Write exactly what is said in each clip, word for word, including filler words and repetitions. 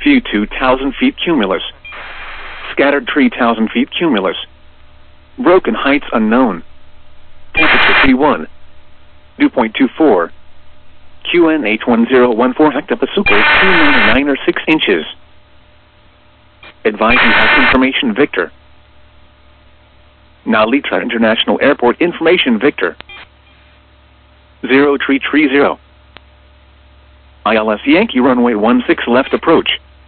View two thousand feet cumulus. Scattered three thousand feet cumulus. Broken heights unknown. Temperature T one. Dew point two four. Q N H one zero one four hectopascals two ninety-nine or six inches. Advise you have information Victor. Nalitra International Airport information Victor. zero three three zero. I L S Yankee runway one six left approach.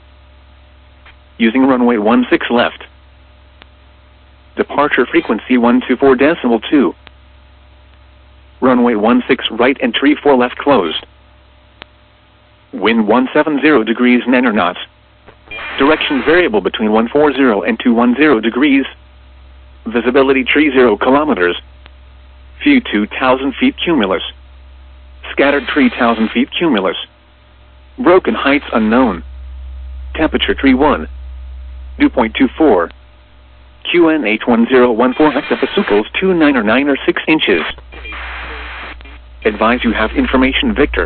Using runway one six left. Departure frequency one two four decimal two. Runway one six right and three four left closed. Wind one seven zero degrees nine knots. Direction variable between one four zero and two one zero degrees. Visibility three zero kilometers. View two thousand feet cumulus. Scattered three thousand feet cumulus. Broken heights unknown. Temperature three one. Dew point two four. Q N H one zero one four hectopascals two ninety-nine or six inches. Advise you have information Victor.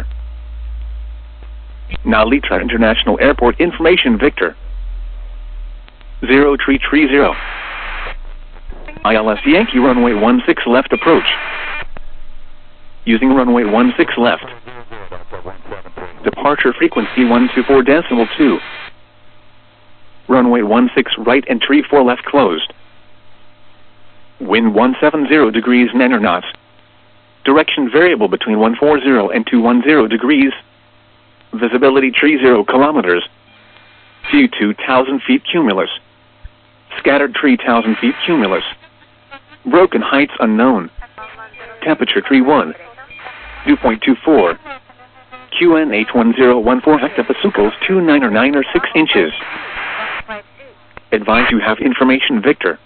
Nalitra International Airport information Victor. zero three three zero. I L S Yankee runway one six left approach. Using runway one six left. Departure frequency one two four decimal two. Runway one six right and three four left closed. Wind one seven zero degrees nine knots. Direction variable between one four zero and two one zero degrees. Visibility three zero kilometers. View two thousand feet cumulus. Scattered three thousand feet cumulus. Broken heights unknown. Temperature three one. Dew point two four. Q N H one zero one four hectopascals two ninety-nine or six inches. Advise you have information Victor.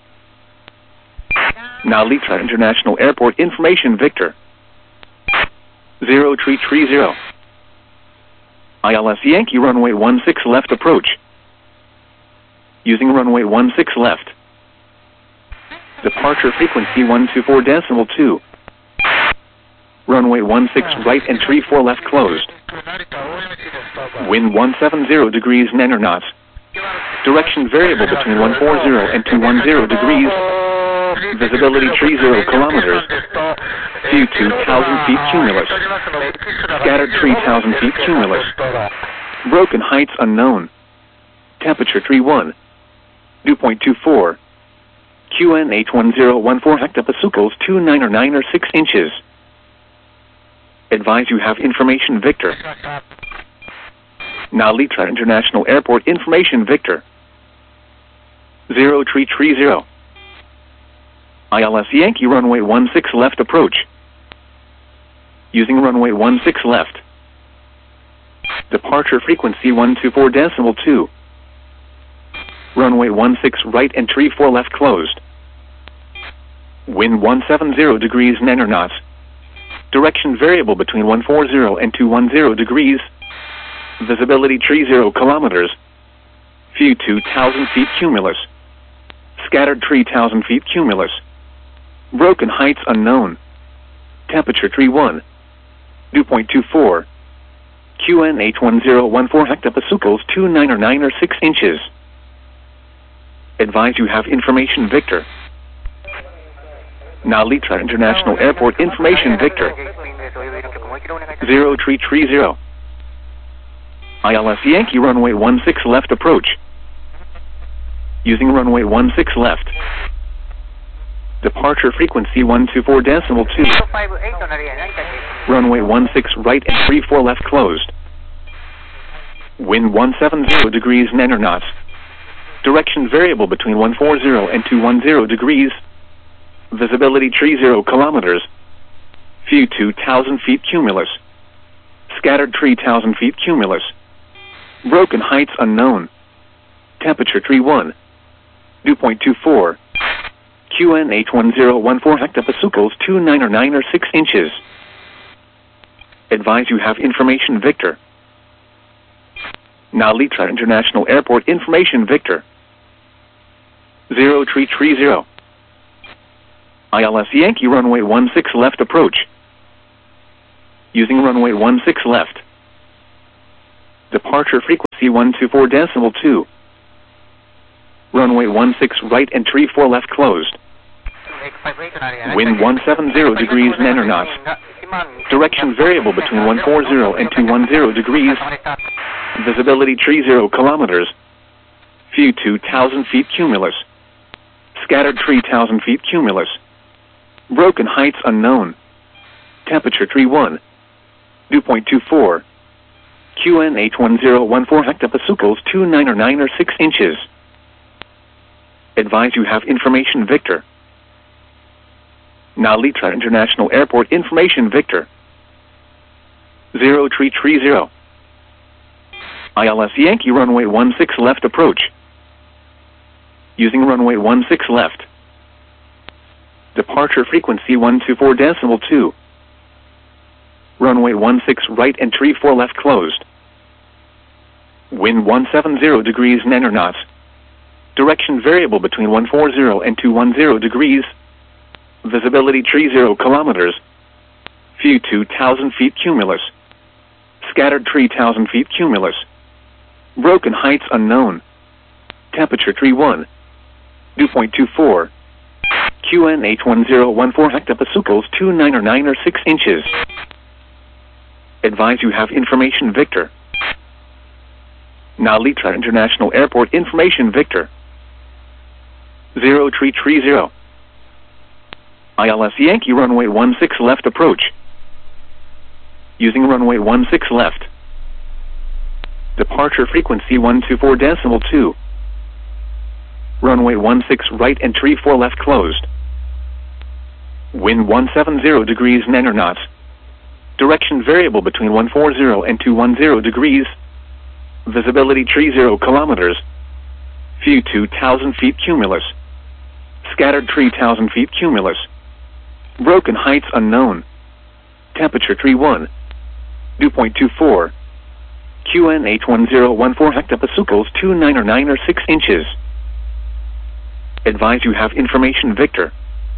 Nalitra International Airport information Victor. zero three three zero. I L S Yankee runway one six left approach. Using runway one six left. Departure frequency one two four decimal two. Runway one six right and three four left closed. Wind one seven zero degrees nine knots. Direction variable between one four zero and two one zero degrees. Visibility three zero kilometers. View two thousand feet cumulus. Scattered three thousand feet cumulus. Broken heights unknown. Temperature three one. Dew point two four. Q N H one zero one four hectopascals two ninety-nine or six inches. Advise you have information Victor. Nalitra International Airport information Victor. zero three three zero. I L S Yankee runway one six left approach. Using runway one six left. Departure frequency one two four decimal two. Runway one six right and three four left closed. Wind one seven zero degrees nine knots. Direction variable between one four zero and two one zero degrees. Visibility three zero kilometers. View two thousand feet cumulus. Scattered three thousand feet cumulus. Broken heights unknown. Temperature three one. Dew point two four. Q N H one zero one four hectopascals two ninety-nine or six inches. Advise you have information Victor. Nalitra International Airport information Victor. zero three three zero. I L S Yankee runway one six left approach. Using runway one six left. Departure frequency one two four decimal two. Runway one six right and three four left closed. Wind one seven zero degrees nine knots. Direction variable between one four zero and two one zero degrees. Visibility three zero kilometers. View two thousand feet cumulus. Scattered three thousand feet cumulus. Broken heights unknown. Temperature three one. Dew point two four. Q N H one zero one four hectopascals two ninety-nine or six inches. Advise you have information Victor. Nalitra International Airport information Victor. zero three three zero. I L S Yankee runway one six left approach. Using runway one six left. Departure frequency one two four decimal two. Runway one six right entry four left closed. Wind one seven zero degrees nine knots. Direction variable between one four zero and two one zero degrees. Visibility three zero kilometers. View two thousand feet cumulus. Scattered three thousand feet cumulus. Broken heights unknown. Temperature three one. Dew point two four. Q N eight one zero one four hectopascals two nine or nine or six inches. Advise you have information Victor. Nalitra International Airport information Victor. zero three three zero. I L S Yankee runway one six left approach. Using runway one six left. Departure frequency one two four decimal two. Runway one six right entry four left closed. Wind one seven zero degrees nine knots. Direction variable between one four zero and two one zero degrees. Visibility three zero kilometers. View two thousand feet cumulus. Scattered three thousand feet cumulus. Broken heights unknown. Temperature three one. Dew point two four. Q N eight one zero one four hectopascals two nine or nine or six inches. Advise you have information Victor. Nalitra International Airport information Victor. zero three three zero. I L S Yankee runway one six left approach. Using runway one six left. Departure frequency one two four decimal two. Runway one six right entry four left closed. Wind one seven zero degrees nine knots. Direction variable between one four zero and two one zero degrees. Visibility three zero kilometers. View two thousand feet cumulus. Scattered three thousand feet cumulus. Broken heights unknown. Temperature three one. Dew point two four. Q N eight one zero one four hectopascals two nine or nine or six inches. Advise you have information Victor.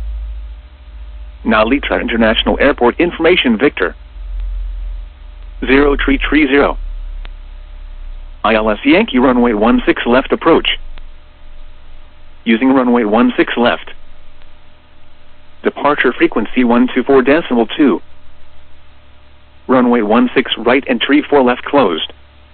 Nalitra International Airport information Victor. zero three three zero. I L S Yankee runway one six left approach. Using runway one six left. Departure frequency one two four decimal two. Runway one six right entry four left closed.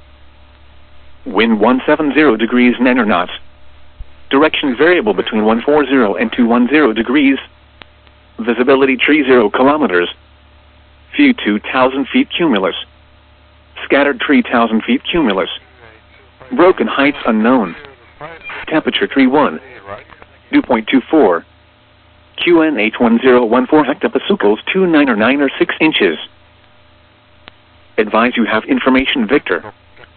Wind one seven zero degrees nine knots. Direction variable between one four zero and two one zero degrees. Visibility three zero kilometers. View two thousand feet cumulus. Scattered three thousand feet cumulus. Broken heights unknown. Temperature three one. Dew point two four. Q N eight one zero one four hectopascals two nine or nine or six inches. Advise you have information Victor.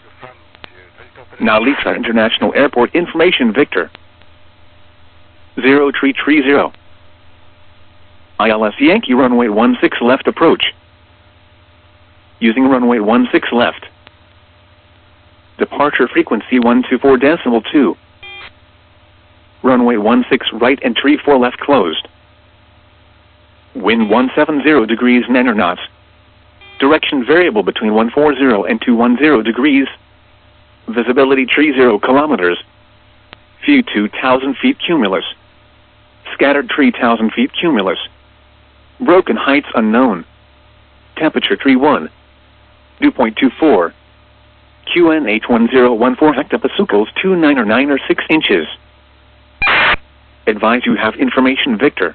Nalitra International Airport information Victor. zero three three zero. I L S Yankee runway one six left approach. Using runway one six left. Departure frequency one two four decimal two. Runway one six right entry four left closed. Wind one seven zero degrees nine knots. Direction variable between one four zero and two one zero degrees. Visibility three zero kilometers. View two thousand feet cumulus. Scattered three thousand feet cumulus. Broken heights unknown. Temperature three one. Dew point two four. Q N eight one zero one four hectopascals two nine or nine or six inches. Advise you have information Victor.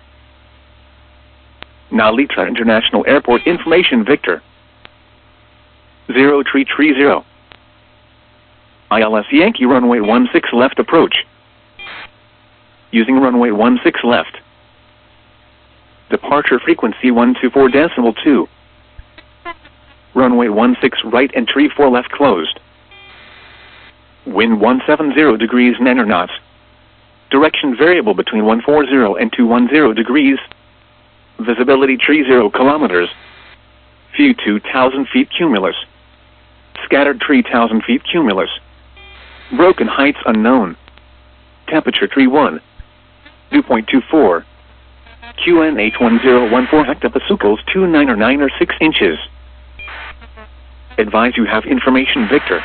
Nalitra International Airport information Victor. zero three three zero. I L S Yankee runway one six left approach. Using runway one six left. Departure frequency one two four decimal two. Runway one six right entry four left closed. Wind one seven zero degrees nine knots. Direction variable between one four zero and two one zero degrees. Visibility three zero kilometers. View two thousand feet cumulus. Scattered three thousand feet cumulus. Broken heights unknown. Temperature three one. Dew point two four. Q N eight one zero one four hectopascals two nine or nine or six inches. Advise you have information Victor.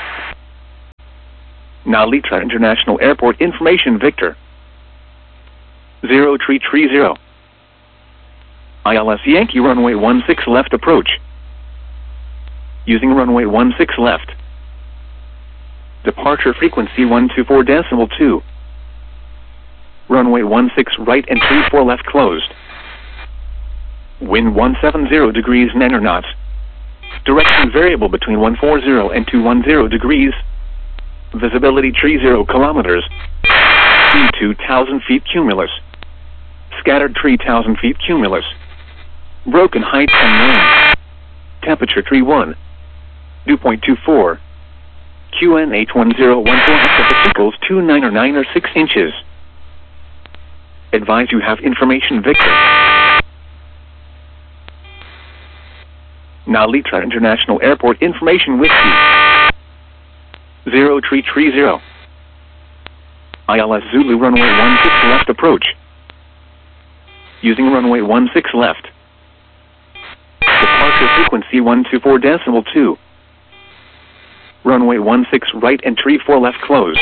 Narita International Airport information Victor. zero three three zero. I L S Yankee runway one six left approach. Using runway one six left. Departure frequency one two four decimal two. Runway one six right and three four left closed. Wind one seven zero degrees nine knots. Direction variable between one four zero and two one zero degrees. Visibility three zero kilometers. Speed two thousand feet cumulus. Scattered three thousand feet cumulus. Broken height unknown. Temperature three one. Dew point two four. Q N H one zero one four hectopascals two nine or nine or six inches. Advise you have information Victor. Narita International Airport information Whiskey. zero three three zero. I L S Zulu runway one six left approach. Using runway one six left. Departure frequency one two four decimal two. Runway one six right and three four left closed.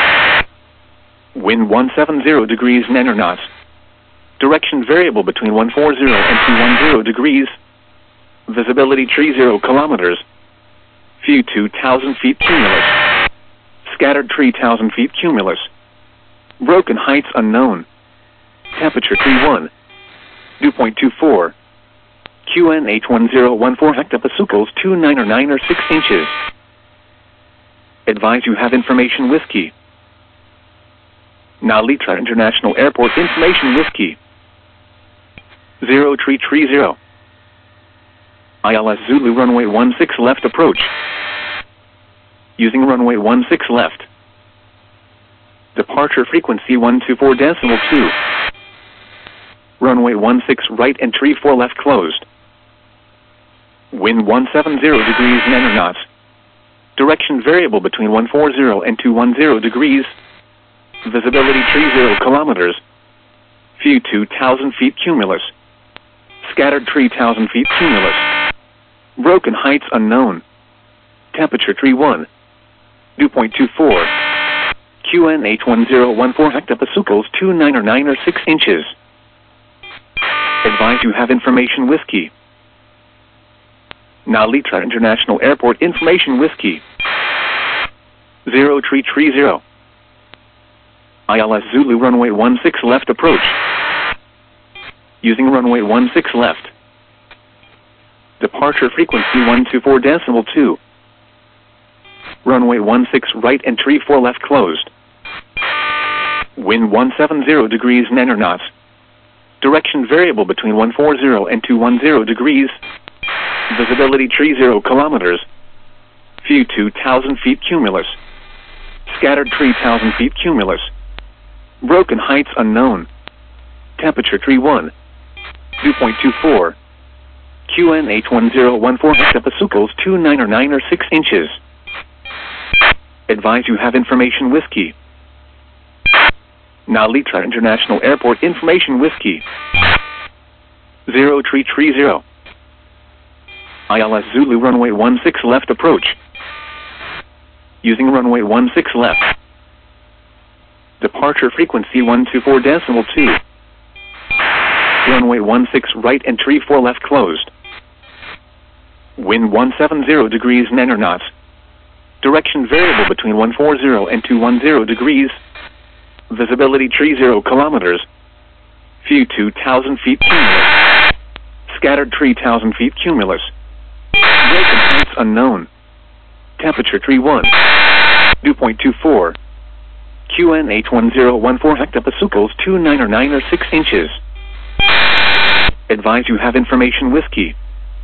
Wind one seven zero degrees nine knots. Direction variable between one four zero and two one zero degrees. Visibility three zero kilometers. View two thousand feet cumulus. Scattered three thousand feet cumulus. Broken heights unknown. Temperature three one. Dew point two four. Q N H one zero one four hectopascals two nine or nine or six inches. Advise you have information Whiskey. Narita International Airport information Whiskey. zero three three zero. I L S Zulu runway one six left approach. Using runway one six left. Departure frequency one two four decimal two. Runway one six right and three four left closed. Wind one seven zero degrees nine knots. Direction variable between one four zero and two one zero degrees. Visibility three zero kilometers. View two thousand feet cumulus. Scattered three thousand feet cumulus. Broken heights unknown. Temperature three one. Dew point two four. Q N H one zero one four hectopascals two nine or nine or six inches. Advise you have information Whiskey. Narita International Airport information Whiskey. zero three three zero. I L S Zulu runway one six left approach. Using runway one six left. Departure frequency one two four decimal two. Runway one six right and three four left closed. Wind one seven zero degrees nine knots. Direction variable between one four zero and two one zero degrees. Visibility three zero kilometers. View two thousand feet cumulus. Scattered three thousand feet cumulus. Broken heights unknown. Temperature three one. Dew point two four. Q N H one zero one four hectopascals two nine or nine or six inches. Advise you have information Whiskey. Narita International Airport information Whiskey. zero three three zero. I L S Zulu runway one six left approach. Using runway one six left. Departure frequency one two four decimal two. Runway one six right and three four left closed. Wind one seven zero degrees nine knots. Direction variable between one four zero and two one zero degrees. Visibility three zero kilometers. View two thousand feet cumulus. Scattered three thousand feet cumulus. Broken heights unknown. Temperature three one. Dew point two four. Q N H one zero one four hectopascals two nine or nine or six inches. Advise you have information Whiskey.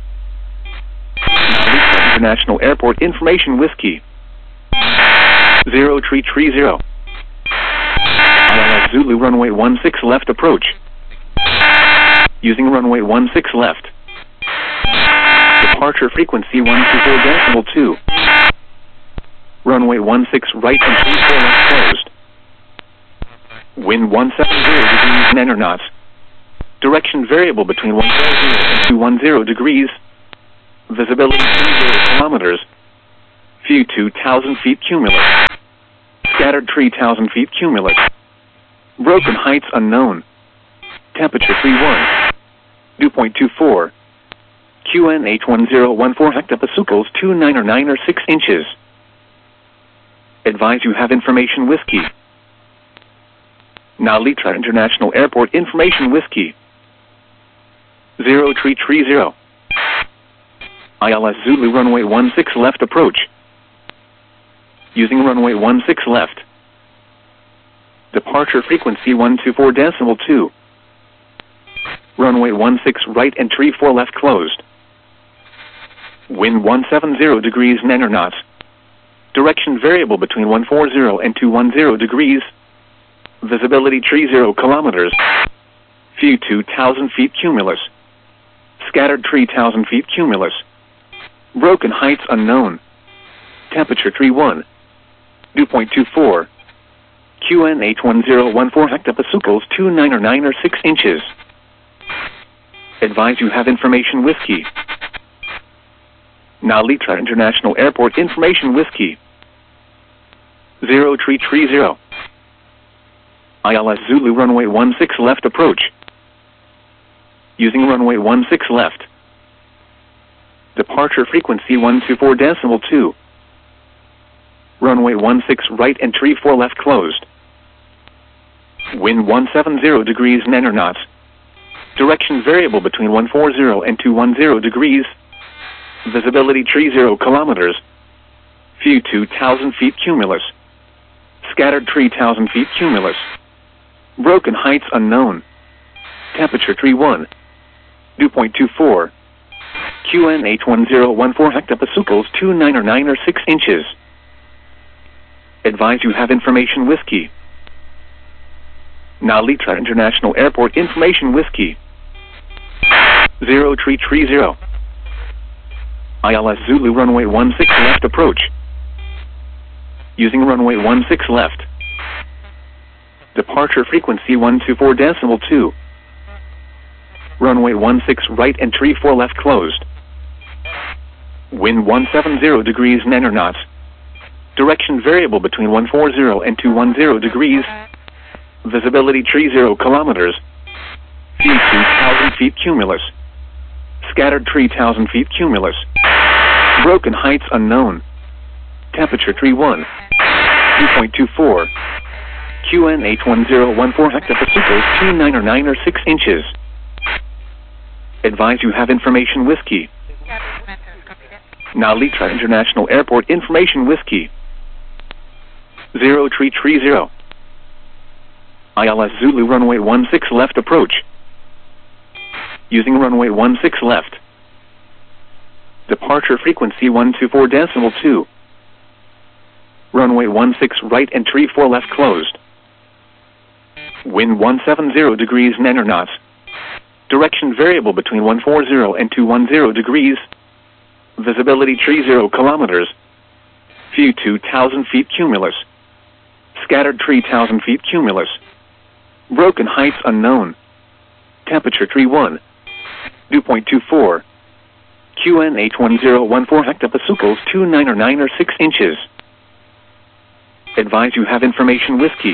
Narita International Airport information Whiskey. zero three three zero. I L S Zulu runway one six left approach. Using runway one six left. Departure frequency one two four decimal two. Runway one six right and three four left closed. Wind one seven zero degrees nine knots. Direction variable between one four zero and two one zero degrees. Visibility three zero kilometers. View two thousand feet cumulus. Scattered three thousand feet cumulus. Broken heights unknown. Temperature three one. Dew point two four. Q N H one zero one four hectopascals two nine or nine or six inches. Advise you have information whiskey. Now Litra International Airport information whiskey. zero three three zero. I L S Zulu runway one six left approach. Using runway one six left. Departure frequency one two four decimal two. Runway one six right and three four left closed. Wind one seven zero degrees nine knots. Direction variable between one forty and two ten degrees. Visibility three zero kilometers. View two thousand feet cumulus. Scattered three thousand feet cumulus. Broken heights unknown. Temperature three one. Dew point two four. Q N H one zero one four hectopascals two nine or nine or six inches. Advise you have information whiskey. Now Litra International Airport information whiskey. zero three three zero. I L S Zulu runway one six left approach. Using runway one six left. Departure frequency one two four decimal two. Runway one six right and three four left closed. Wind one seven zero degrees nine knots. Direction variable between one forty and two ten degrees. Visibility three zero kilometers. View two thousand feet cumulus. Scattered three thousand feet cumulus. Broken heights unknown. Temperature three one. Dew point two four. Q N H one zero one four hectopascals two nine or nine or six inches. Advise you have information whiskey. Now Litra International Airport information whiskey. zero three three zero. I L S Zulu runway one six left approach. Using runway one six left. Departure frequency one two four decimal two. Runway one six right and three four left closed. Wind one seven zero degrees nine knots. Direction variable between one forty and two ten degrees. Visibility three zero kilometers. View two thousand feet cumulus. Scattered three thousand feet cumulus. Broken heights unknown. Temperature three one. Dew point two four. Q N H one zero one four hectopascals two nine or nine or six inches. Advise you have information whiskey. Now Litra International Airport information whiskey. zero three three zero. I L S Zulu runway one six left approach. Using runway one six left. Departure frequency one two four decimal two. Runway one six right and three four left closed. Wind one seven zero degrees nine knots. Direction variable between one forty and two ten degrees. Visibility three zero kilometers. View two thousand feet cumulus. Scattered three thousand feet cumulus. Broken heights unknown. Temperature three one. Dew point two four. Q N H one zero one four hectopascals two nine or nine or six inches. Advise you have information whiskey.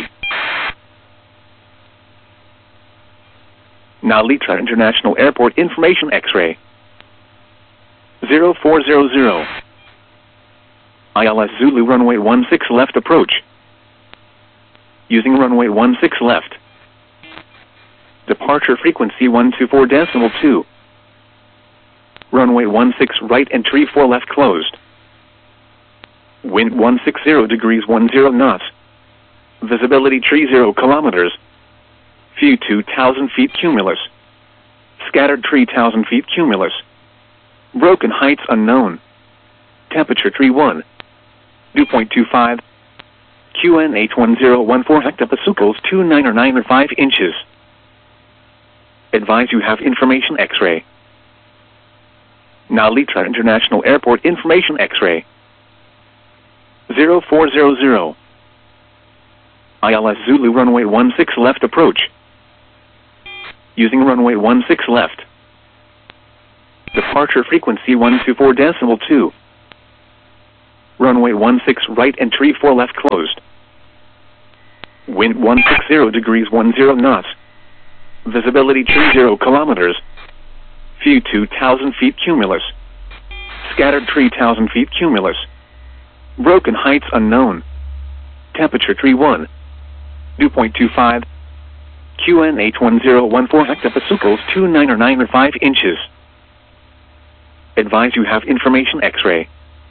Now Litra International Airport information X-ray. zero four zero zero. I L S Zulu runway one six left approach. Using runway one six left. Departure frequency one two four decimal two. Runway one six right and three four left closed. Wind one six zero degrees ten knots. Visibility three zero kilometers. View two thousand feet cumulus. Scattered three thousand feet cumulus. Broken heights unknown. Temperature three one. Dew point two five. Q N H one zero one four hectopascals two nine or nine or five inches. Advise you have information X-ray. Now Litra International Airport information X-ray. zero four zero zero. I L S Zulu runway one six left approach. Using runway one six left. Departure frequency one two four decimal two. Runway one six right and tree four left closed. Wind one sixty degrees ten knots. Visibility tree zero kilometers. View two thousand feet cumulus. Scattered tree one thousand feet cumulus. Broken heights unknown. Temperature tree one. Dew point two five. Q N eight one zero one four hectopascals two nine or nine or five inches. Advise you have information X-ray.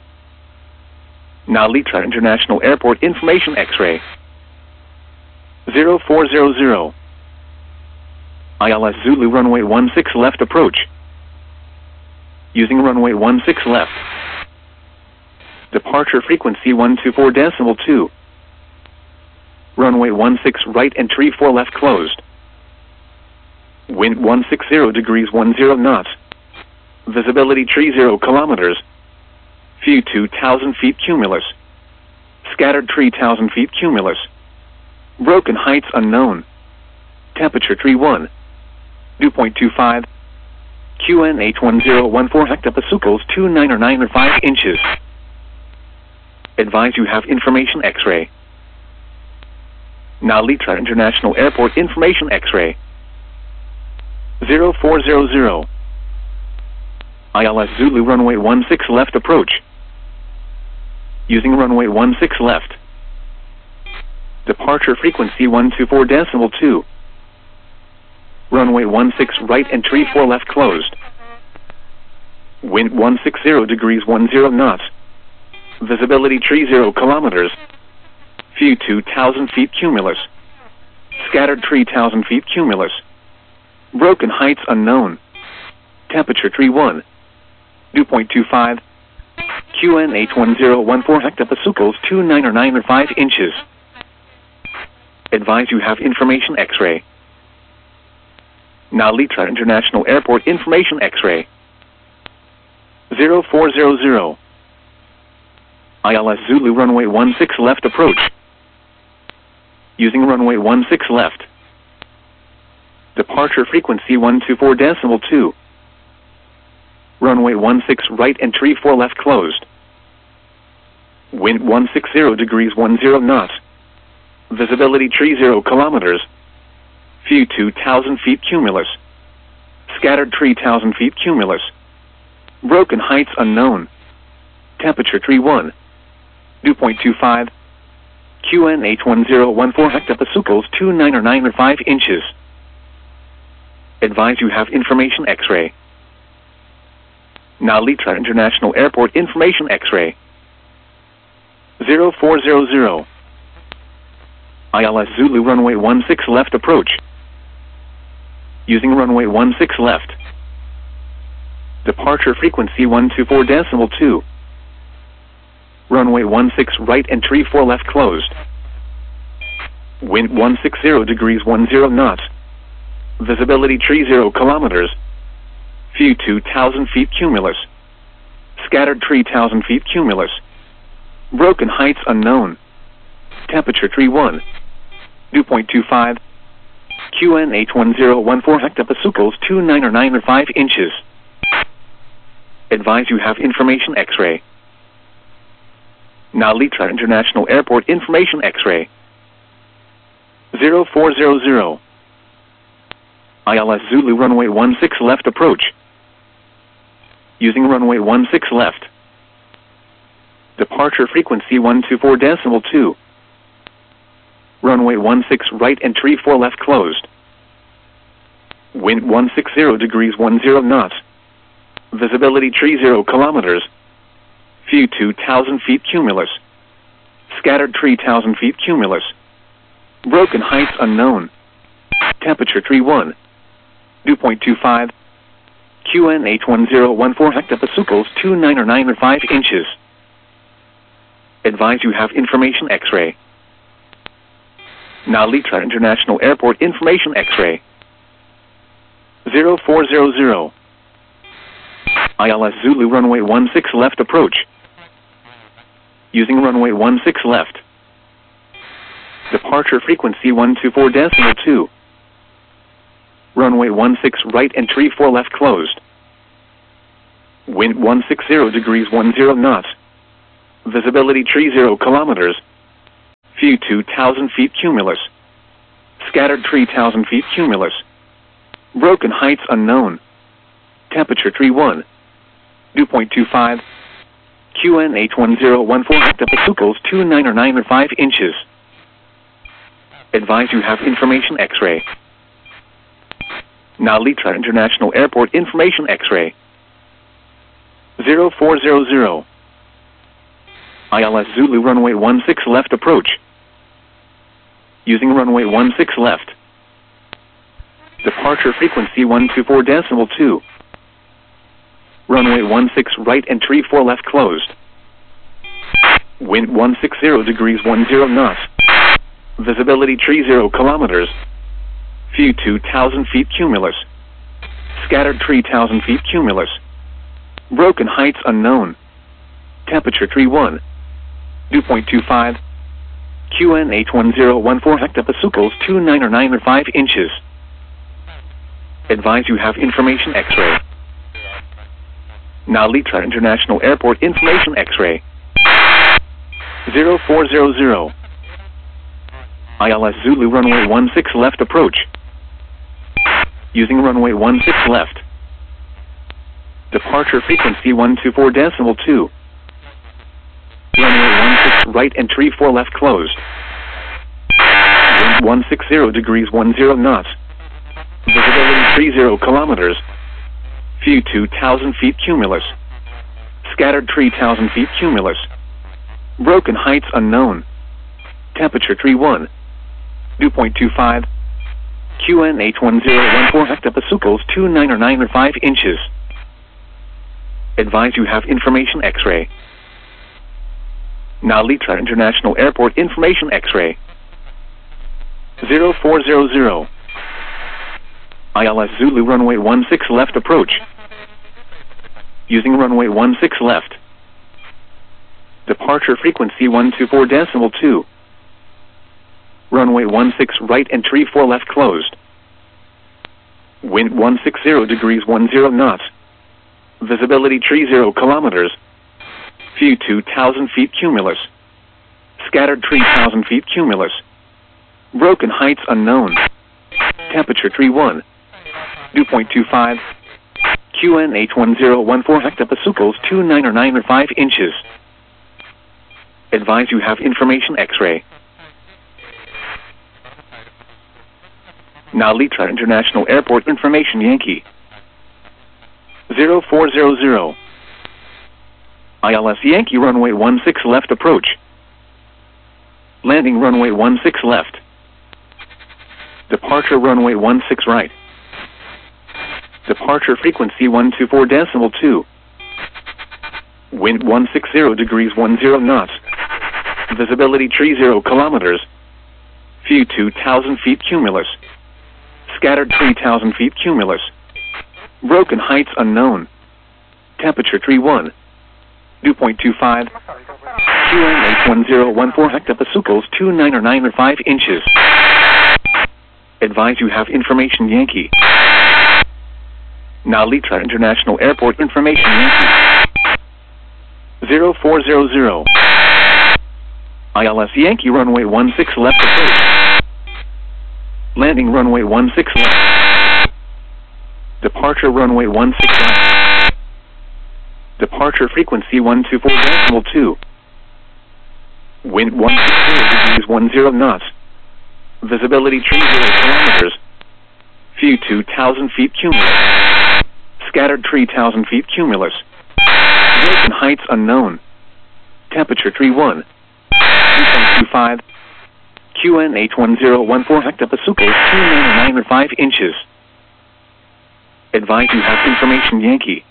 Now Litra International Airport information X-ray. zero four zero zero. I L S Zulu runway one six left approach. Using runway one six left. Departure frequency one two four decimal two. Runway one six right and tree four left closed. Wind one sixty degrees ten knots. Visibility tree zero kilometers. View two thousand feet cumulus. Scattered tree one thousand feet cumulus. Broken heights unknown. Temperature tree one. Dew point two five. Q N eight one zero one four hectopascals two nine or nine or five inches. Advise you have information X-ray. Now Litra International Airport information X-ray. zero four zero zero. I L S Zulu runway one six left approach. Using runway one six left. Departure frequency one two four decimal two. Runway one six right and tree four left closed. Wind one sixty degrees ten knots. Visibility tree zero kilometers. View two thousand feet cumulus. Scattered tree one thousand feet cumulus. Broken heights unknown. Temperature tree one. Dew point two five. Q N eight one zero one four hectopascals two nine or nine or five inches. Advise you have information X-ray. Now Litra International Airport information X-ray. zero four zero zero. I L S Zulu runway one six left approach. Using runway one six left. Departure frequency one two four decimal two. Runway one six right and tree four left closed. Wind one sixty degrees ten knots. Visibility tree zero kilometers. View two thousand feet cumulus. Scattered tree one thousand feet cumulus. Broken heights unknown. Temperature tree one. Dew point two five. Q N eight one zero one four hectopascals two nine or nine or five inches. Advise you have information X-ray. Now Litra International Airport information X-ray. zero four zero zero. I L S Zulu runway one six left approach. Using runway one six left. Departure frequency one two four decimal two. Runway one six right and tree four left closed. Wind one sixty degrees ten knots. Visibility tree zero kilometers. View two thousand feet cumulus. Scattered tree one thousand feet cumulus. Broken heights unknown. Temperature tree one. Dew point two five. Q N eight one zero one four hectopascals two nine or nine or five inches. Advise you have information X-ray. Now Litra International Airport information X-ray. zero four zero zero. I L S Zulu runway one six left approach. Using runway one six left. Departure frequency one two four decimal two. Runway one six right and tree four left closed. Wind one sixty degrees ten knots. Visibility tree zero kilometers. View two thousand feet cumulus. Scattered tree one thousand feet cumulus. Broken heights unknown. Temperature tree one. Dew point two five. Q N eight one zero one four hectopascals two nine or nine or five inches. Advise you have information X-ray. Now Litra International Airport information X-ray. zero four zero zero. I L S Zulu runway one six left approach. Using runway one six left. Departure frequency one two four decimal two. Runway one six right and tree four left closed. Wind one sixty degrees ten knots. Visibility tree zero kilometers. View two thousand feet cumulus. Scattered tree one thousand feet cumulus. Broken heights unknown. Temperature tree one. Dew point two five. Q N H one zero one four hectopascals two nine or nine or five inches. Advise you have information X-ray. Nalitra International Airport information X-ray. zero four zero zero. I L S Zulu runway one six left approach. Using runway one six left. Departure frequency one two four decimal two. Runway one six right and tree four left closed. Wind one six zero degrees one zero knots. Visibility tree zero kilometers. View two thousand feet cumulus. Scattered tree one thousand feet cumulus. Broken heights unknown. Temperature tree one. Dew point two five. Q N H one zero one four hectopascals two nine or nine or five inches. Advise you have information X-ray. Nalitra International Airport information X-ray. zero four zero zero. I L S Zulu runway one six left approach. Using runway one six left. Departure frequency one two four decimal two. Runway one six right and tree four left closed. Wind one six zero degrees one zero knots. Visibility three zero kilometers. View two thousand feet cumulus. Scattered tree one thousand feet cumulus. Broken heights unknown. Temperature tree one. Dew point two five. Q N H one zero one four hectopascals two nine or nine or five inches. Advise you have information X-ray. Nalitra International Airport information X-ray. zero four zero zero. I L S Zulu runway one six left approach. Using runway one six left. Departure frequency one two four decimal two. Runway one six right and tree four left closed. Wind one six zero degrees one zero knots. Visibility tree zero kilometers. View two thousand feet cumulus. Scattered tree one thousand feet cumulus. Broken heights unknown. Temperature tree one. Dew point two five. Q N H one zero one four hectopascals two nine or nine or five inches. Advise you have information X-ray. Nalitra International Airport information Yankee. zero four zero zero. I L S Yankee runway one six left approach. Landing runway one six left. Departure runway one six right. Departure frequency one two four decimal two. Wind one six zero degrees one zero knots. Visibility tree zero kilometers. View two thousand feet cumulus. Scattered tree one thousand feet cumulus. Broken heights unknown. Temperature tree one. Dew point two five. Q N H one zero one four hectopascals two nine or nine or five inches. Advise you have information Yankee. Nalitra International Airport information Yankee. zero four zero zero. I L S Yankee runway one six left approach. Landing runway one six left. Departure runway one six right. Departure frequency one two four decimal two. Wind one six zero degrees one zero knots. Visibility tree zero kilometers. View two thousand feet cumulus. Scattered tree one thousand feet cumulus. Broken heights unknown. Temperature tree one. Dew point two five. Q N H one zero one four hectopascals two nine or nine or five inches. Advise you have information Yankee.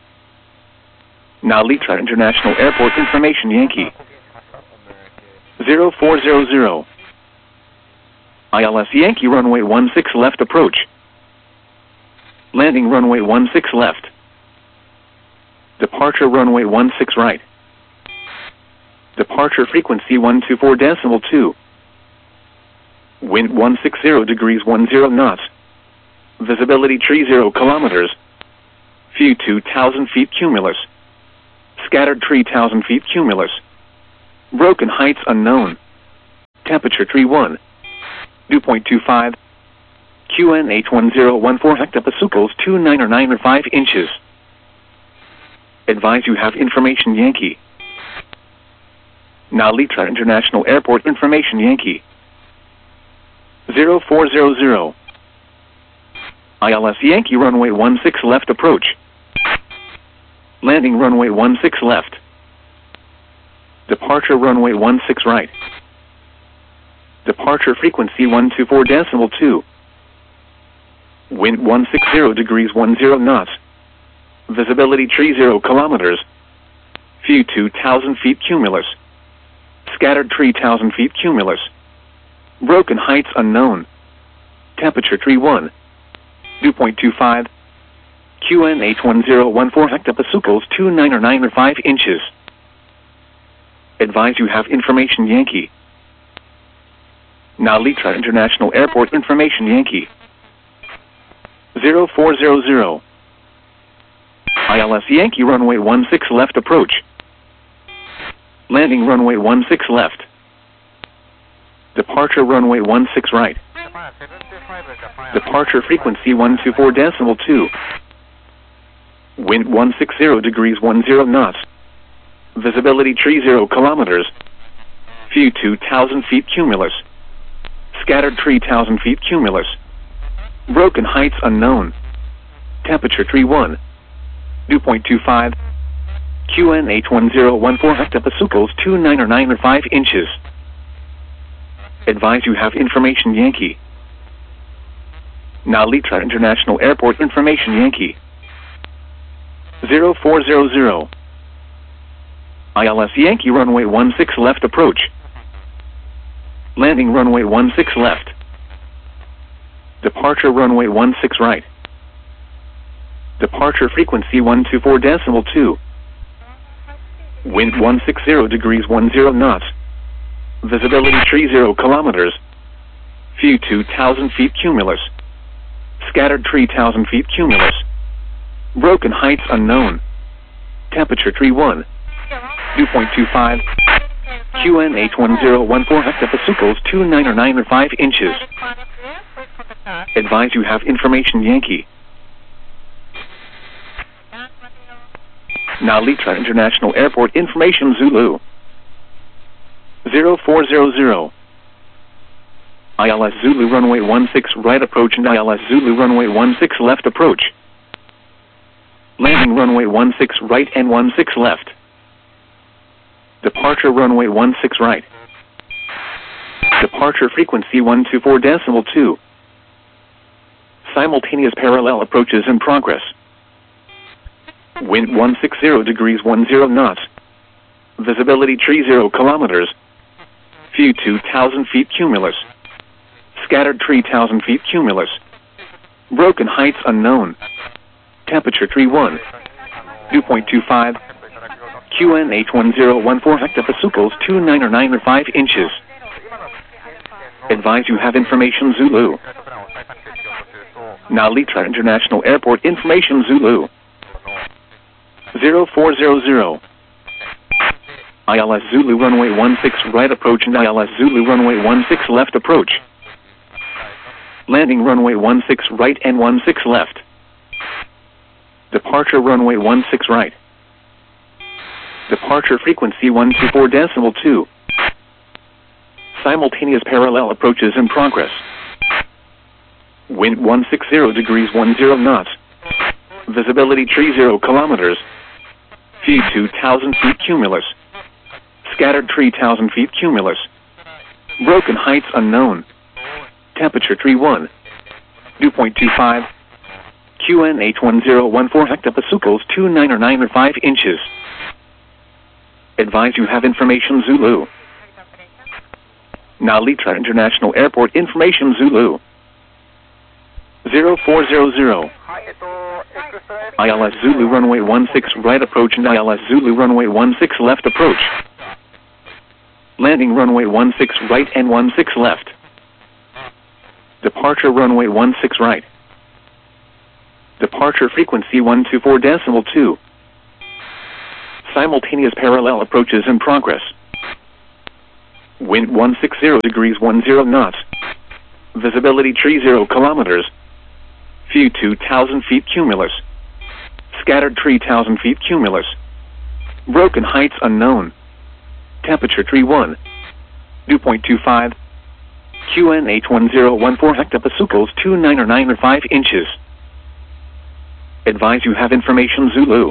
Nalitra International Airport information Yankee. zero four zero zero. I L S Yankee runway one six left approach. Landing runway one six left. Departure runway one six right. Departure frequency one two four decimal two. Wind one six zero degrees one zero knots. Visibility tree zero kilometers. View two thousand feet cumulus. Scattered tree one thousand feet cumulus. Broken heights unknown. Temperature Tree one. Dew point two five. Q N H one zero one four hectopascals two nine or nine or five inches. Advise you have information Yankee. Nalitra International Airport information Yankee. zero four zero zero. I L S Yankee runway one six left approach. Landing runway one six left. Departure runway one six right. Departure frequency one two four decimal two. Wind one sixty degrees ten knots. Visibility tree zero kilometers. View two thousand feet cumulus. Scattered tree one thousand feet cumulus. Broken heights unknown. Temperature Tree one. Dew point two five. Q N H one zero one four hectopascals two nine or nine or five inches. Advise you have information Yankee. Nalitra International Airport information Yankee. zero four zero zero. I L S Yankee runway one six left approach. Landing runway one six left. Departure runway one six right. Departure frequency one two four decimal two. Wind one sixty degrees ten knots. Visibility tree zero kilometers. View two thousand feet cumulus. Scattered tree one thousand feet cumulus. Broken heights unknown. Temperature Tree one. Dew point two five. Q N H one zero one four hectopascals two nine or nine or five inches. Advise you have information Yankee. Nalitra International Airport information Yankee. zero four zero zero. I L S Yankee runway one six left approach. Landing runway one six left. Departure runway one six right. Departure frequency one two four decimal two. Wind one sixty degrees ten knots. Visibility tree zero kilometers. View two thousand feet cumulus. Scattered tree one thousand feet cumulus. Broken heights unknown. Temperature Tree one. Dew point two five. Q N H one zero one four hectopascals two nine or nine or five inches. Advise you have information Yankee. Nalitra International Airport information Zulu. zero four zero zero. I L S Zulu runway one six right approach and I L S Zulu runway one six left approach. Landing runway one six right and one six left. Departure runway one six right. Departure frequency one two four decimal two. Simultaneous parallel approaches in progress. Wind one sixty degrees ten knots. Visibility tree zero kilometers. View two thousand feet cumulus. Scattered tree one thousand feet cumulus. Broken heights unknown. Temperature Tree one. Dew point two five. Q N H one zero one four hectopascals two nine or nine or five inches. Advise you have information Zulu. Nalitra International Airport information Zulu. zero four zero zero. I L S Zulu runway one six right approach and I L S Zulu runway one six left approach. Landing runway one six right and one six left. Departure runway one six right. Departure frequency one two four decimal two. Simultaneous parallel approaches in progress. Wind one sixty degrees ten knots. Visibility tree zero kilometers. View two thousand feet cumulus. Scattered tree one thousand feet cumulus. Broken heights unknown. Temperature Tree one. Dew point two five. Q N H one zero one four hectopascals two nine or nine or five inches. Advise you have information Zulu. Nalitra International Airport information Zulu. zero four zero zero. I L S Zulu runway one six right approach and I L S Zulu runway one six left approach. Landing runway one six right and one six left. Departure runway one six right. Departure frequency one two four decimal two. Simultaneous parallel approaches in progress. Wind one sixty degrees ten knots. Visibility tree zero kilometers. View two thousand feet cumulus. Scattered tree one thousand feet cumulus. Broken heights unknown. Temperature tree one. Dew point two five. Q N H one zero one four hectopascals two nine or nine or five inches. Advise you have information Zulu.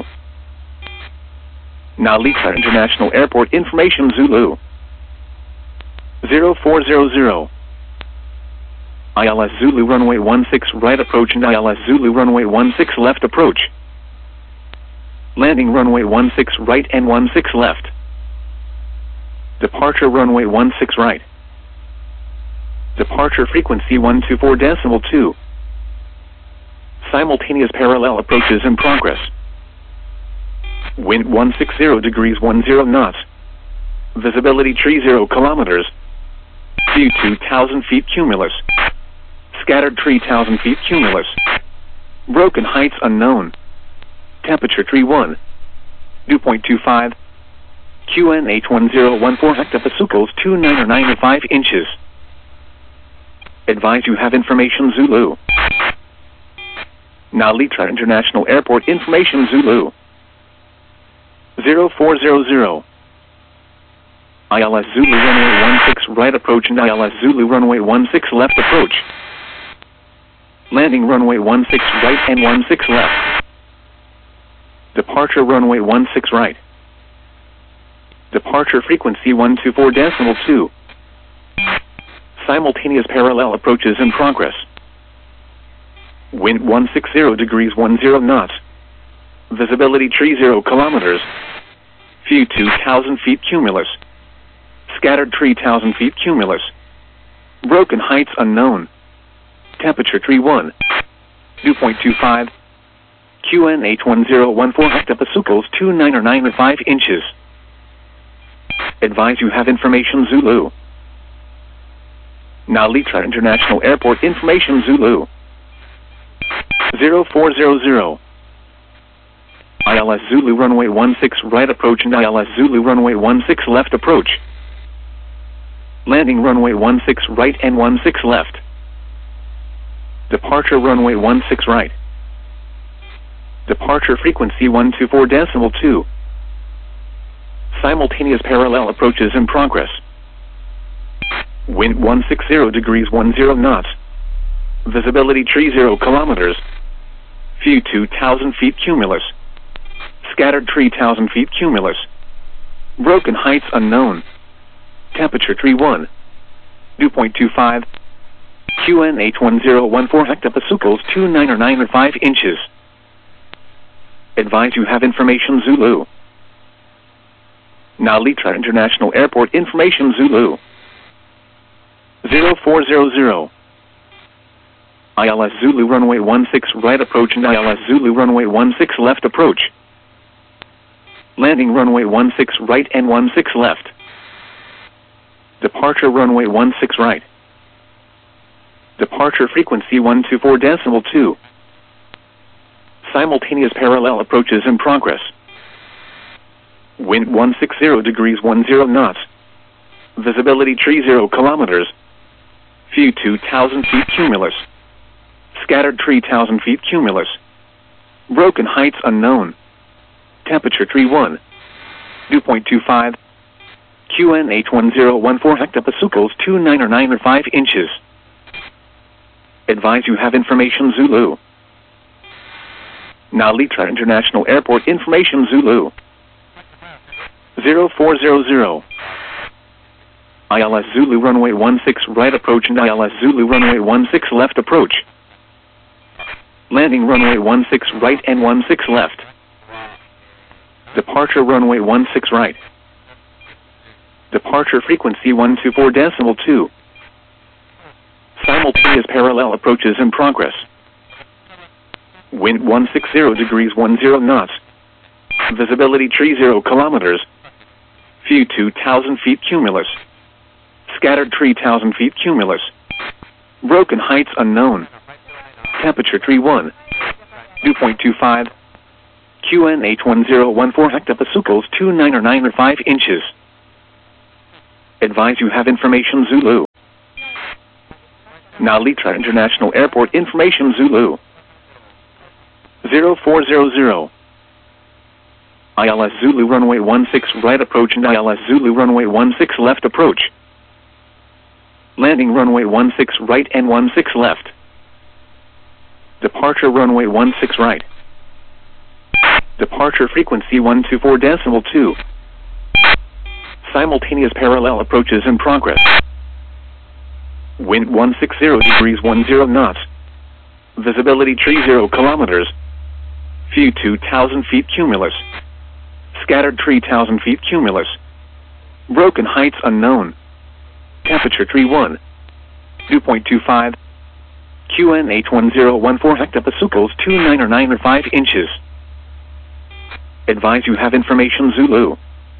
Nalita International Airport information Zulu. zero four zero zero. I L S Zulu runway one six right approach and I L S Zulu runway one six left approach. Landing runway one six right and one six left. Departure runway one six right. Departure frequency one two four decimal two. Simultaneous parallel approaches in progress. Wind one sixty degrees ten knots. Visibility tree zero kilometers. View two thousand feet cumulus. Scattered tree one thousand feet cumulus. Broken heights unknown. Temperature tree one. Dew point two five. Q N H one zero one four hectopascals two nine or nine or five inches. Advise you have information Zulu. Nalita International Airport information Zulu. zero four zero zero. I L S Zulu runway one six right approach and I L S Zulu runway one six left approach. Landing runway one six right and one six left. Departure runway one six right. Departure frequency one two four decimal two. Simultaneous parallel approaches in progress. Wind one sixty degrees ten knots. Visibility tree zero kilometers. View two thousand feet cumulus. Scattered tree one thousand feet cumulus. Broken heights unknown. Temperature tree one. Dew point two five. Q N H one zero one four hectopascals two nine or nine or five inches. Advise you have information Zulu. Nalita International Airport information Zulu. zero four zero zero. I L S Zulu runway one six right approach and I L S Zulu runway one six left approach. Landing runway one six right and one six left. Departure runway one six right. Departure frequency one two four decimal two. Simultaneous parallel approaches in progress. Wind one sixty degrees ten knots. Visibility tree zero kilometers. View two thousand feet cumulus. Scattered tree one thousand feet cumulus. Broken heights unknown. Temperature tree one. Dew point two five. Q N H one zero one four hectopascals two nine or nine or five inches. Advise you have information Zulu. Nalita International Airport information Zulu. zero four zero zero. I L S Zulu runway one six right approach and I L S Zulu runway one six left approach. Landing runway one six right and one six left. Departure runway one six right. Departure frequency one two four decimal two. Simultaneous parallel approaches in progress. Wind one sixty degrees ten knots. Visibility tree zero kilometers. View two thousand feet cumulus. Scattered tree one thousand feet cumulus. Broken heights unknown. Temperature tree one. Dew point two five. Q N H one zero one four hectopascals two nine or nine or five inches. Advise you have information Zulu. Nalita International Airport information Zulu. zero four zero zero. I L S Zulu runway one six right approach and I L S Zulu runway one six left approach. Landing runway one six right and one six left. Departure runway one six right. Departure frequency one two four decimal two. Simultaneous parallel approaches in progress. Wind one sixty degrees ten knots. Visibility tree zero kilometers. View two thousand feet cumulus. Scattered tree one thousand feet cumulus. Broken heights unknown. Temperature tree one. Dew point two five. Q N H one zero one four hectopascals two nine or nine or five inches. Advise you have information Zulu. Now Litra International Airport information Zulu. zero four zero zero. I L S Zulu runway one six right approach and I L S Zulu runway one six left approach. Landing runway one six right and one six left. Departure runway one six right. Departure frequency one two four decimal two. Simultaneous parallel approaches in progress. Wind one sixty degrees ten knots. Visibility tree zero kilometers. View two thousand feet cumulus. Scattered three thousand feet cumulus. Broken heights unknown. Temperature tree one. dew point two five. Q N H one zero one four hectopascals two nine or nine or five inches. Advise you have information Zulu.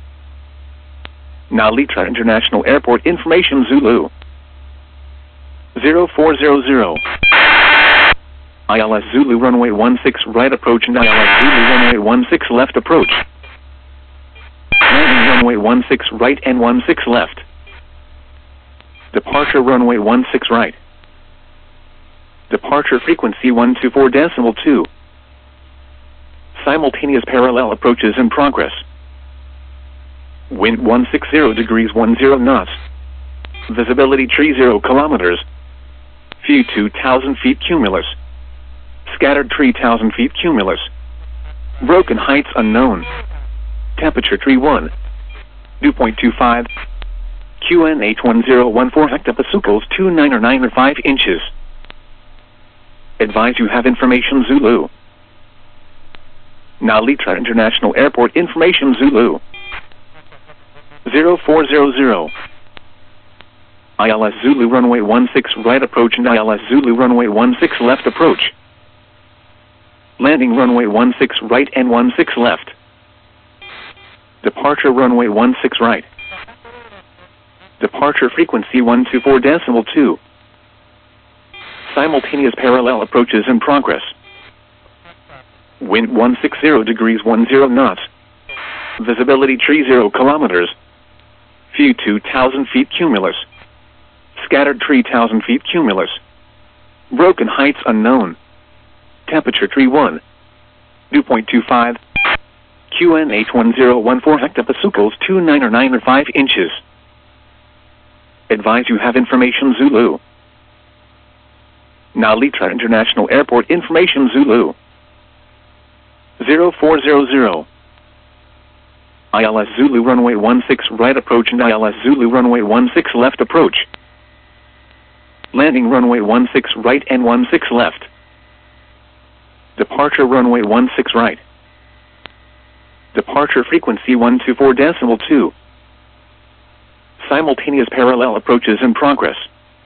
Now Litra International Airport information Zulu. zero four zero zero. I L S Zulu runway one six right approach and I L S Zulu runway one six left approach. Landing runway one six right and one six left. Departure runway one six right. Departure frequency one two four decimal two. Simultaneous parallel approaches in progress. Wind one sixty degrees ten knots. Visibility tree zero kilometers. View two thousand feet cumulus. Scattered three thousand feet cumulus. Broken heights unknown. Temperature tree one. dew point two five. Q N H one zero one four hectopascals two nine or nine or five inches. Advise you have information Zulu. Now Litra International Airport information Zulu. zero four zero zero. I L S Zulu runway one six right approach and I L S Zulu runway one six left approach. Landing runway one six right and one six left. Departure runway one six right. Departure frequency one two four decimal two. Simultaneous parallel approaches in progress. Wind one sixty degrees ten knots. Visibility tree zero kilometers. View two thousand feet cumulus. Scattered three thousand feet cumulus. Broken heights unknown. Temperature tree one. dew point two five. Q N H one zero one four hectopascals two nine or nine or five inches. Advise you have information Zulu. Now Litra International Airport information Zulu. zero four zero zero. I L S Zulu runway one six right approach and I L S Zulu runway one six left approach. Landing runway one six right and one six left. Departure runway one six right. Departure frequency one two four decimal two. Simultaneous parallel approaches in progress.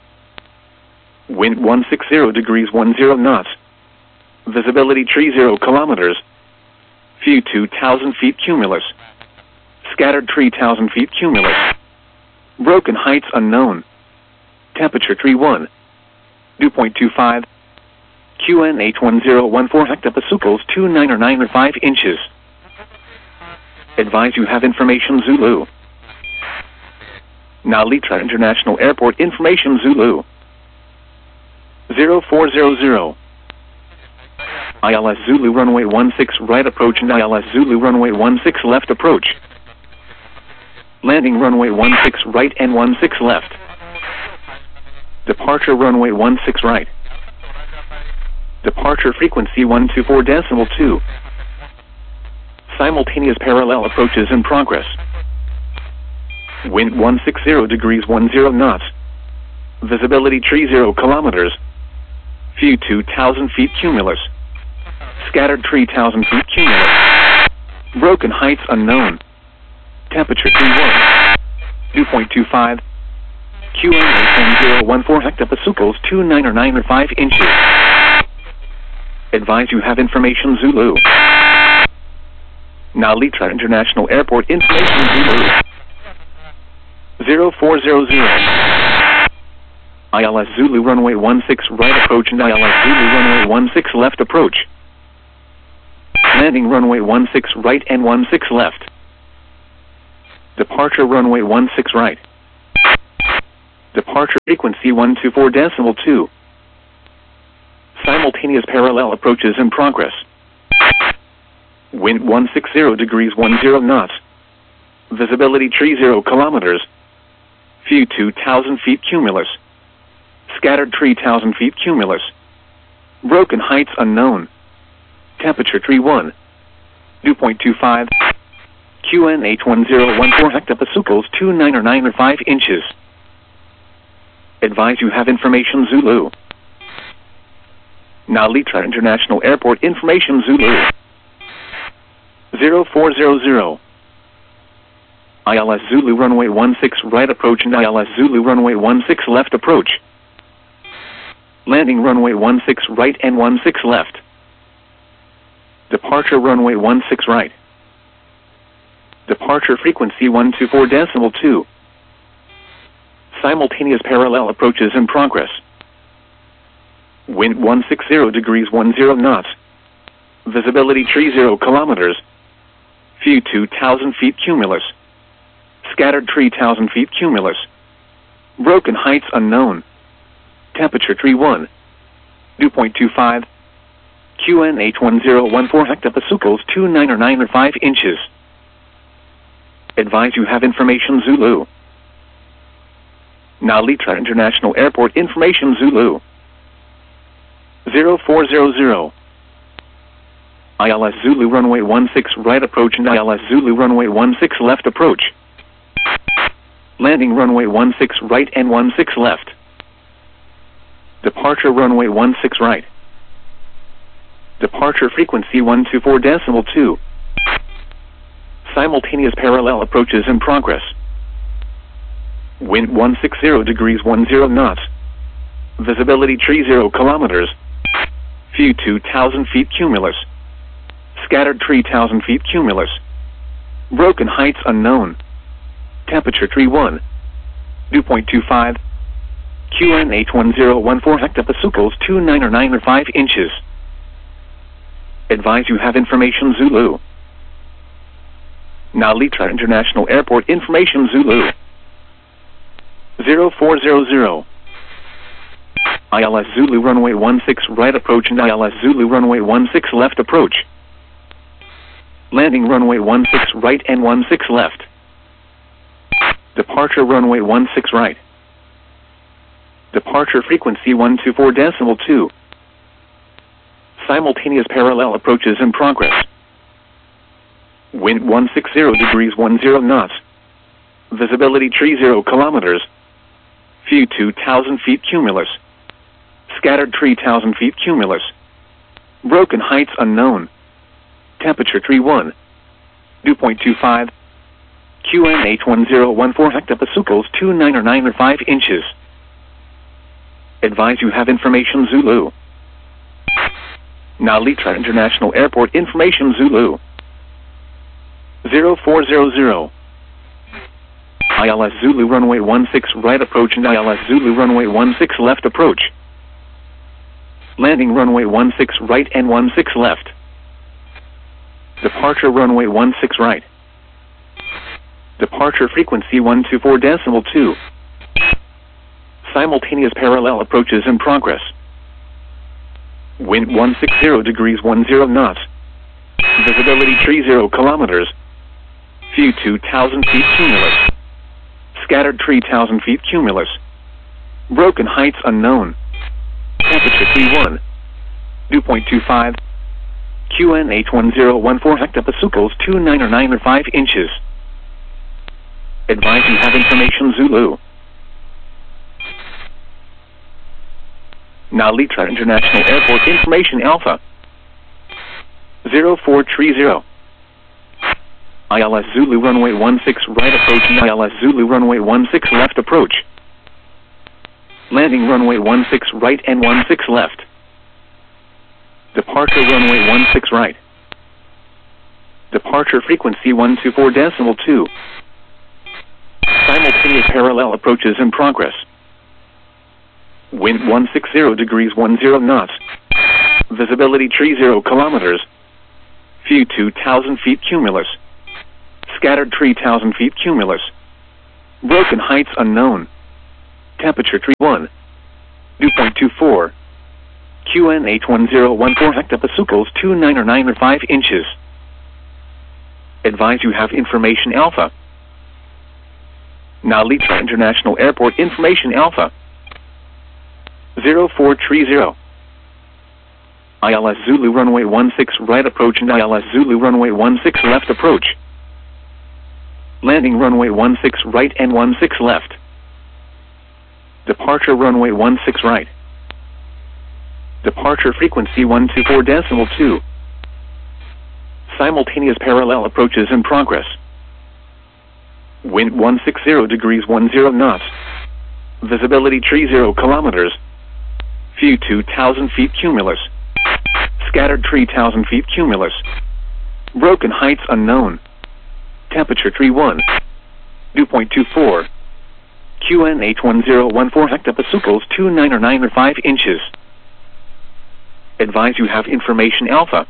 Wind one sixty degrees ten knots. Visibility tree zero kilometers. View two thousand feet cumulus. Scattered three thousand feet cumulus. Broken heights unknown. Temperature tree one. dew point two five. Q N H one zero one four hectopascals two nine or nine or five inches. Advise you have information Zulu. Now Litra International Airport information Zulu. zero four zero zero. I L S Zulu runway one six right approach and I L S Zulu runway one six left approach. Landing runway one six right and one six left. Departure runway one six right. Departure frequency one two four decimal two. Simultaneous parallel approaches in progress. Wind one sixty degrees ten knots. Visibility tree zero kilometers. View two thousand feet cumulus. Scattered three thousand feet cumulus. Broken heights unknown. Temperature T one. dew point two five. Q N H one zero one four hectopascals two nine or nine or five inches. Advise you have information Zulu. Now Litra International Airport information Zulu. zero four zero zero. I L S Zulu runway one six right approach and I L S Zulu runway one six left approach. Landing runway one six right and one six left. Departure runway one six right. Departure frequency one two four decimal two. Simultaneous parallel approaches in progress. Wind one six zero degrees ten knots. Visibility tree zero kilometers. View two thousand feet cumulus. Scattered tree one thousand feet cumulus. Broken heights unknown. Temperature tree one. Dew point two five. Q N H one zero one four hectopascals two nine or nine or five inches. Advise you have information Zulu. Nalitra International Airport information Zulu. zero four zero zero. I L S Zulu runway one six right approach and I L S Zulu runway one six left approach. Landing runway one six right and one six left. Departure runway one six right. Departure frequency one two four decimal two. Simultaneous parallel approaches in progress. Wind one six zero degrees ten knots. Visibility tree zero kilometers. View two thousand feet cumulus. Scattered tree one thousand feet cumulus. Broken heights unknown. Temperature tree one. Dew point two five. Q N H one zero one four hectopascals two nine or nine or five inches. Advise you have information Zulu. Nalitra International Airport information Zulu. zero four zero zero. I L S Zulu runway one six right approach and I L S Zulu runway one six left approach. Landing runway one six right and one six left. Departure runway one six right. Departure frequency one two four decimal two. Simultaneous parallel approaches in progress. Wind one six zero degrees ten knots. Visibility tree zero kilometers. View two thousand feet cumulus. Scattered tree one thousand feet cumulus. Broken heights unknown. Temperature tree one. Dew point two five. Q N H one zero one four hectopascals two nine or nine or five inches. Advise you have information Zulu. Nalitra International Airport information Zulu. zero four zero zero. I L S Zulu runway one six right approach and I L S Zulu runway one six left approach. Landing runway one six right and one six left. Departure runway one six right. Departure frequency one two four decimal two. Simultaneous parallel approaches in progress. Wind one six zero degrees ten knots. Visibility tree zero kilometers. View two thousand feet cumulus. Scattered tree one thousand feet cumulus. Broken heights unknown. Temperature tree one. Dew point two five. Q N H one zero one four hectopascals two nine or nine or five inches. Advise you have information Zulu. Nalitra International Airport information Zulu. zero four zero zero. I L S Zulu runway one six right approach and I L S Zulu runway one six left approach. Landing runway one six right and one six left. Departure runway one six right. Departure frequency one two four decimal two. Simultaneous parallel approaches in progress. Wind one six zero degrees ten knots. Visibility tree zero kilometers. View two thousand feet cumulus. Scattered tree one thousand feet cumulus. Broken heights unknown. Temperature tree one. Dew point two five. Q N H one zero one four hectopascals two nine or nine or five inches. Advise you have information Zulu. Nalitra International Airport information Alpha. zero four three zero. I L S Zulu runway one six right approach and I L S Zulu runway one six left approach. Landing runway one six right and one six left. Departure runway one six right. Departure frequency one two four decimal two. Simultaneous parallel approaches in progress. Wind one six zero degrees ten knots. Visibility tree zero kilometers. View two thousand feet cumulus. Scattered tree one thousand feet cumulus. Broken heights unknown. Temperature Tree one. Dew point two four. Q N H one zero one four hectopascals two nine or nine or five inches. Advise you have information alpha. Now Litra International Airport information alpha. zero four three zero. I L S Zulu runway one six right approach and I L S Zulu runway one six left approach. Landing runway one six right and one six left. Departure runway one six right. Departure frequency one two four decimal two. Simultaneous parallel approaches in progress. Wind one six zero degrees ten knots. Visibility three zero kilometers. View two thousand feet cumulus. Scattered three thousand feet cumulus. Broken heights unknown. Temperature Tree one. Dew point two four. Q N H one zero one four hectopascals two nine or nine or five inches. Advise you have information alpha.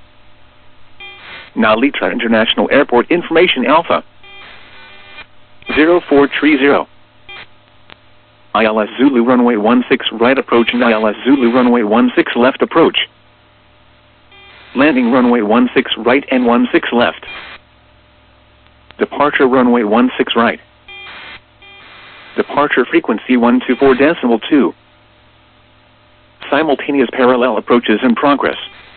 Now Litra International Airport information alpha. zero four three zero. I L S Zulu runway one six right approach and I L S Zulu runway one six left approach. Landing runway one six right and one six left. Departure runway one six right. Departure frequency one two four decimal two. Simultaneous parallel approaches in progress.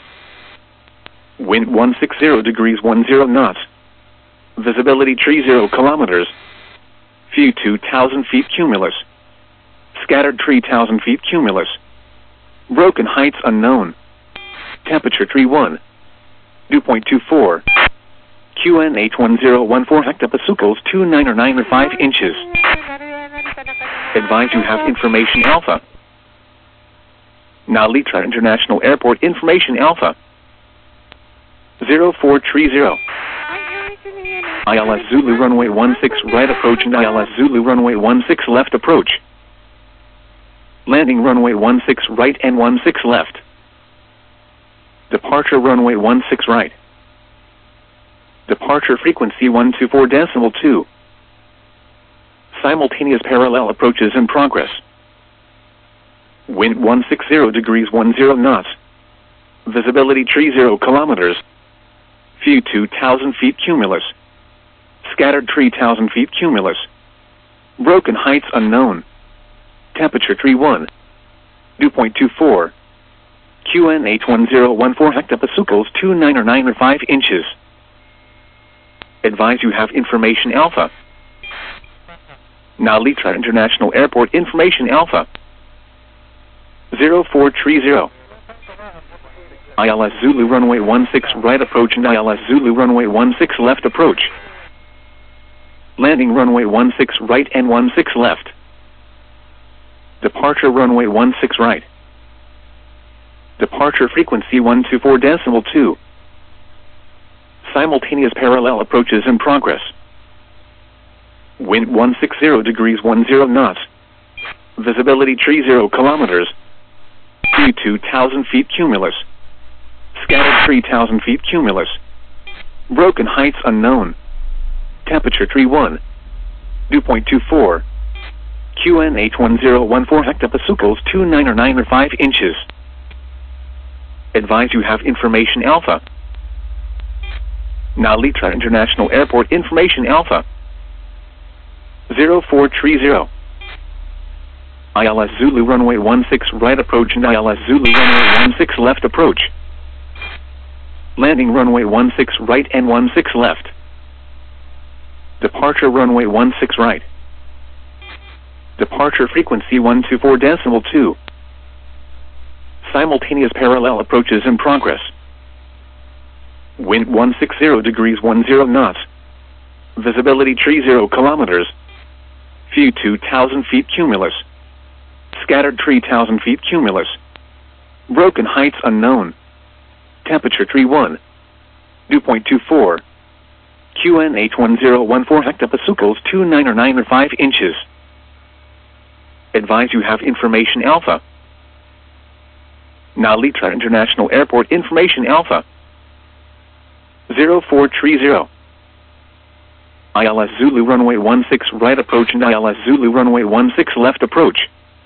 Wind one six zero degrees ten knots. Visibility three zero kilometers. View two thousand feet cumulus. Scattered three thousand feet cumulus. Broken heights unknown. Temperature Tree one. Dew point two four. Q N H one zero one four hectopascals two nine or nine or five inches. Advise you have information alpha. Now Litra International Airport information alpha. zero four three zero. I L S Zulu runway one six right approach and I L S Zulu runway one six left approach. Landing runway one six right and one six left. Departure runway one six right. Departure frequency one two four decimal two. Simultaneous parallel approaches in progress. Wind one six zero degrees ten knots. Visibility three zero kilometers. View two thousand feet cumulus. Scattered three thousand feet cumulus. Broken heights unknown. Temperature Tree one. Dew point two four. Q N H one zero one four hectopascals two nine or nine or five inches. Advise you have information alpha. Now Litra International Airport information alpha. zero four three zero. I L S Zulu runway one six right approach and I L S Zulu runway one six left approach. Landing runway one six right and one six left. Departure runway one six right. Departure frequency one two four decimal two. Simultaneous parallel approaches in progress. Wind one six zero degrees ten knots. Visibility three zero kilometers. View two thousand feet cumulus. Scattered three thousand feet cumulus. Broken heights unknown. Temperature Tree one. Dew point two four. Q N H one zero one four hectopascals two nine or nine or five inches. Advise you have information alpha. Now Litra International Airport information alpha. zero four three zero. I L S Zulu runway one six right approach and I L S Zulu runway one six left approach. Landing runway one six right and one six left. Departure runway one six right. Departure frequency one two four decimal two. Simultaneous parallel approaches in progress. Wind one six zero degrees ten knots. Visibility three zero kilometers. View two thousand feet cumulus. Scattered three thousand feet cumulus. Broken heights unknown. Temperature Tree one. Dew point two four. Q N H one zero one four hectopascals two nine or nine or five inches. Advise you have information alpha. Now Litra International Airport information alpha. zero four three zero. I L S Zulu runway one six right approach and I L S Zulu runway one six left approach.